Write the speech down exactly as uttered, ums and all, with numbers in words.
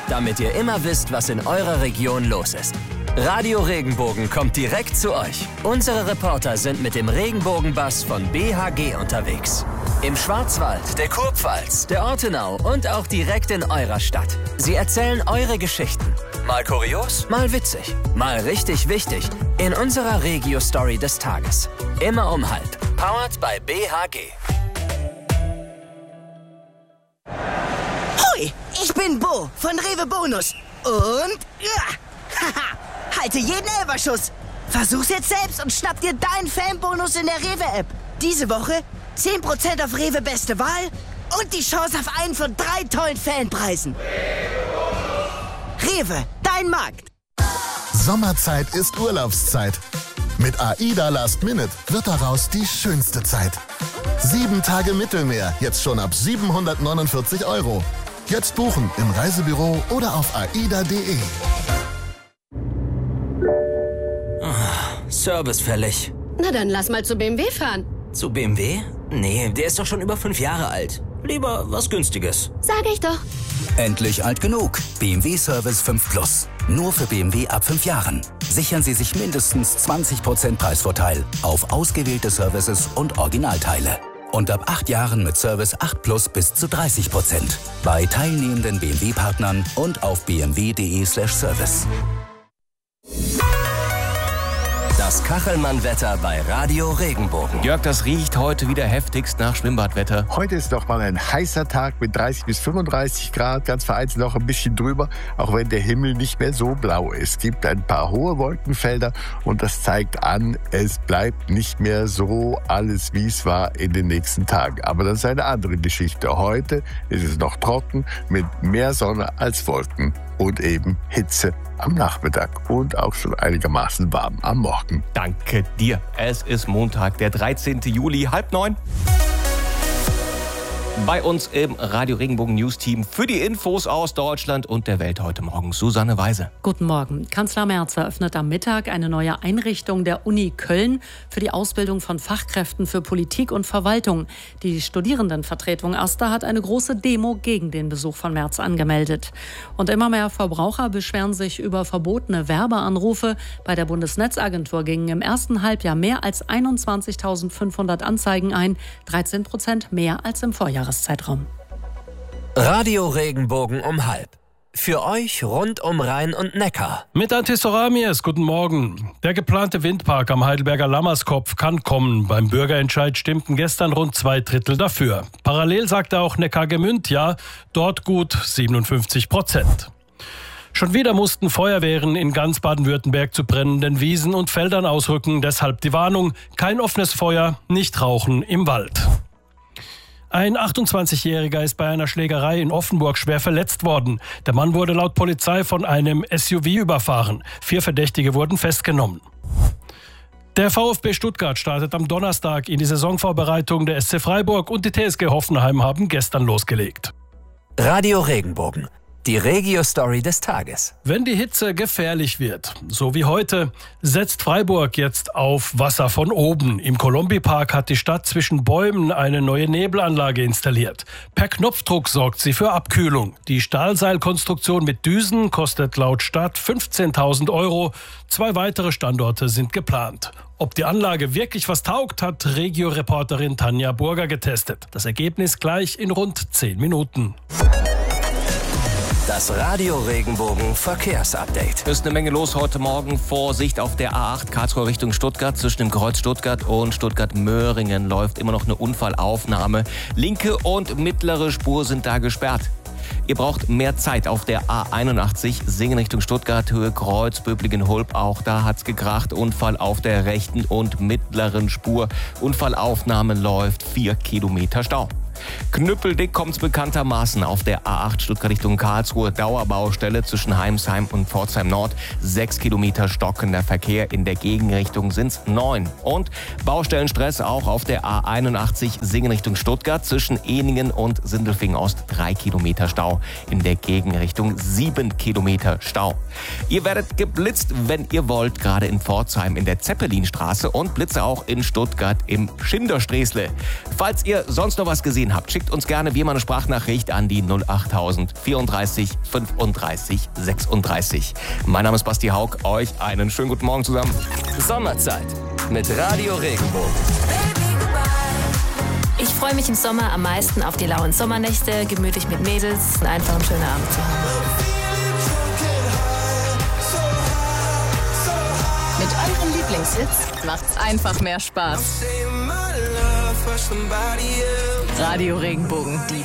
damit ihr immer wisst, was in eurer Region los ist. Radio Regenbogen kommt direkt zu euch. Unsere Reporter sind mit dem Regenbogenbus von B H G unterwegs. Im Schwarzwald, der Kurpfalz, der Ortenau und auch direkt in eurer Stadt. Sie erzählen eure Geschichten. Mal kurios, mal witzig, mal richtig wichtig. In unserer Regio-Story des Tages. Immer um halb. Powered by B H G. Hoi, ich bin Bo von Rewe Bonus. Und... Ja, haha, halte jeden Elferschuss. Versuch's jetzt selbst und schnapp dir deinen Fanbonus in der Rewe-App. Diese Woche zehn Prozent auf Rewe Beste Wahl und die Chance auf einen von drei tollen Fanpreisen. Rewe, dein Markt. Sommerzeit ist Urlaubszeit. Mit AIDA Last Minute wird daraus die schönste Zeit. Sieben Tage Mittelmeer, jetzt schon ab siebenhundertneunundvierzig Euro. Jetzt buchen im Reisebüro oder auf aida punkt de. Oh, Service fällig. Na dann lass mal zu B M W fahren. Zu B M W? Nee, der ist doch schon über fünf Jahre alt. Lieber was Günstiges. Sag ich doch. Endlich alt genug. B M W Service fünf Plus. Nur für B M W ab fünf Jahren. Sichern Sie sich mindestens zwanzig Prozent Preisvorteil auf ausgewählte Services und Originalteile. Und ab acht Jahren mit Service acht Plus bis zu dreißig Prozent. Bei teilnehmenden B M W-Partnern und auf b m w punkt de slash service. Das Kachelmann-Wetter bei Radio Regenbogen. Jörg, das riecht heute wieder heftigst nach Schwimmbadwetter. Heute ist doch mal ein heißer Tag mit dreißig bis fünfunddreißig Grad, ganz vereinzelt noch ein bisschen drüber, auch wenn der Himmel nicht mehr so blau ist. Es gibt ein paar hohe Wolkenfelder und das zeigt an, es bleibt nicht mehr so alles, wie es war in den nächsten Tagen. Aber das ist eine andere Geschichte. Heute ist es noch trocken mit mehr Sonne als Wolken und eben Hitze am Nachmittag und auch schon einigermaßen warm am Morgen. Danke dir. Es ist Montag, der dreizehnten Juli, halb neun. Bei uns im Radio Regenbogen News Team für die Infos aus Deutschland und der Welt heute Morgen Susanne Weise. Guten Morgen. Kanzler Merz eröffnet am Mittag eine neue Einrichtung der Uni Köln für die Ausbildung von Fachkräften für Politik und Verwaltung. Die Studierendenvertretung AStA hat eine große Demo gegen den Besuch von Merz angemeldet. Und immer mehr Verbraucher beschweren sich über verbotene Werbeanrufe. Bei der Bundesnetzagentur gingen im ersten Halbjahr mehr als einundzwanzigtausendfünfhundert Anzeigen ein, dreizehn Prozent mehr als im Vorjahr. Zeitraum. Radio Regenbogen um halb. Für euch rund um Rhein und Neckar. Mit Antisoramies, guten Morgen. Der geplante Windpark am Heidelberger Lammerskopf kann kommen. Beim Bürgerentscheid stimmten gestern rund zwei Drittel dafür. Parallel sagte auch Neckargemünd ja, dort gut siebenundfünfzig Prozent. Schon wieder mussten Feuerwehren in ganz Baden-Württemberg zu brennenden Wiesen und Feldern ausrücken. Deshalb die Warnung, kein offenes Feuer, nicht rauchen im Wald. Ein achtundzwanzigjähriger ist bei einer Schlägerei in Offenburg schwer verletzt worden. Der Mann wurde laut Polizei von einem S U V überfahren. Vier Verdächtige wurden festgenommen. Der VfB Stuttgart startet am Donnerstag in die Saisonvorbereitung. Der S C Freiburg und die T S G Hoffenheim haben gestern losgelegt. Radio Regenbogen. Die Regio-Story des Tages. Wenn die Hitze gefährlich wird, so wie heute, setzt Freiburg jetzt auf Wasser von oben. Im Kolombi-Park hat die Stadt zwischen Bäumen eine neue Nebelanlage installiert. Per Knopfdruck sorgt sie für Abkühlung. Die Stahlseilkonstruktion mit Düsen kostet laut Stadt fünfzehntausend Euro. Zwei weitere Standorte sind geplant. Ob die Anlage wirklich was taugt, hat Regio-Reporterin Tanja Burger getestet. Das Ergebnis gleich in rund zehn Minuten. Das Radio Regenbogen Verkehrsupdate. Es ist eine Menge los heute Morgen. Vorsicht auf der A acht Karlsruhe Richtung Stuttgart. Zwischen dem Kreuz Stuttgart und Stuttgart-Möhringen läuft immer noch eine Unfallaufnahme. Linke und mittlere Spur sind da gesperrt. Ihr braucht mehr Zeit auf der A einundachtzig, Singen Richtung Stuttgart, Höhe Kreuz, Böblingen-Hulb. Auch da hat's gekracht. Unfall auf der rechten und mittleren Spur. Unfallaufnahme läuft vier Kilometer Stau. Knüppeldick kommt's bekanntermaßen auf der A acht Stuttgart Richtung Karlsruhe. Dauerbaustelle zwischen Heimsheim und Pforzheim Nord. Sechs Kilometer stockender Verkehr. In der Gegenrichtung sind's neun. Und Baustellenstress auch auf der A einundachtzig Singen Richtung Stuttgart. Zwischen Ehningen und Sindelfingen Ost. Drei Kilometer Stau. In der Gegenrichtung sieben Kilometer Stau. Ihr werdet geblitzt, wenn ihr wollt. Gerade in Pforzheim in der Zeppelinstraße. Und Blitze auch in Stuttgart im Schindersträßle. Falls ihr sonst noch was gesehen Ideen habt, schickt uns gerne wie immer eine Sprachnachricht an die null acht null vierunddreißig fünfunddreißig sechsunddreißig. Mein Name ist Basti Haug. Euch einen schönen guten Morgen zusammen. Sommerzeit mit Radio Regenbogen. Ich freue mich im Sommer am meisten auf die lauen Sommernächte, gemütlich mit Mädels und einfach einen schönen Abend zu haben. Mit euren Lieblingshits macht's einfach mehr Spaß. Radio Regenbogen, die